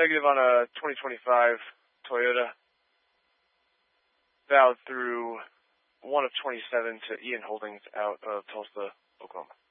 negative on a 2025 Toyota. Valid through 1 of 27 to Ian Holdings out of Tulsa, Oklahoma.